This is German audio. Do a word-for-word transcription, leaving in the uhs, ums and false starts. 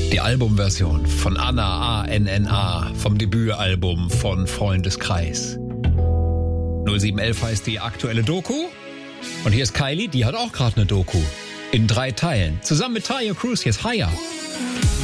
Die Albumversion von Anna, A N N A, vom Debütalbum von Freundeskreis. null sieben elf heißt die aktuelle Doku. Und hier ist Kylie, die hat auch gerade eine Doku. In drei Teilen. Zusammen mit Talia Cruz, hier ist Higher.